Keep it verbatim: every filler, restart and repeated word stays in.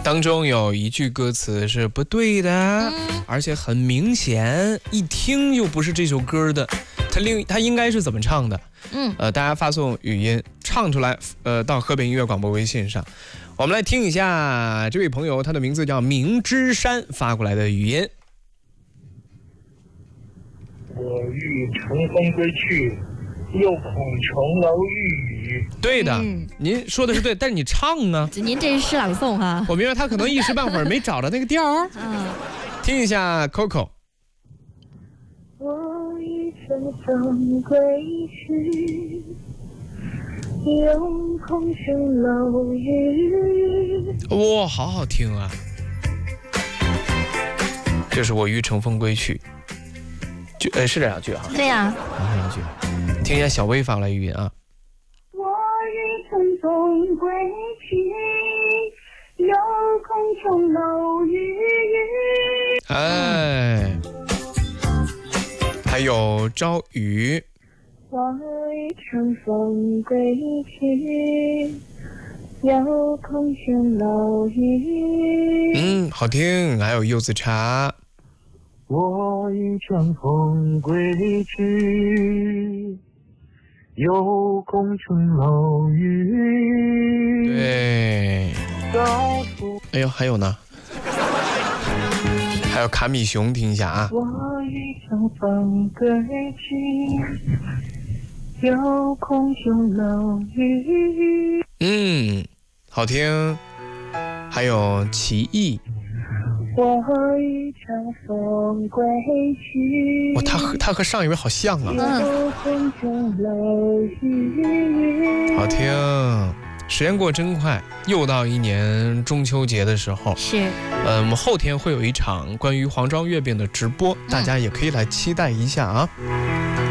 当中有一句歌词是不对的，嗯、而且很明显，一听就不是这首歌的。它另它应该是怎么唱的？嗯，呃，大家发送语音唱出来，呃，到河北音乐广播微信上，我们来听一下这位朋友，他的名字叫明之山发过来的语音。 我欲乘风归去，又恐琼楼玉宇。 对的，嗯、您说的是对，但是你唱呢？ 您这是诗朗诵哈。 我明白他可能一时半会儿没找着那个调儿。嗯，听一下 Coco。 我欲乘风归去，又恐琼楼玉宇。 哇，好好听啊！这是我欲乘风归去，就呃是这两句哈。 对呀、啊， 这两句，听一下小薇发来语音啊。 我欲乘风归去，又恐琼楼玉宇。 哎，还有朝雨。 我欲乘风归去，又恐琼楼玉宇。 嗯，好听。还有柚子茶。 我欲乘风归去，又恐琼楼玉宇。 对。哎呦，还有呢。还有卡米熊，听一下啊。 我欲乘风归去，又恐琼楼玉宇。 嗯，好听。还有奇异。 我欲乘风归去。 哇，他和他和上一位好像啊。 又恐琼楼玉宇。 好听。时间过真快，又到一年中秋节的时候。 是。 呃，我们后天会有一场关于黄庄月饼的直播，大家也可以来期待一下啊。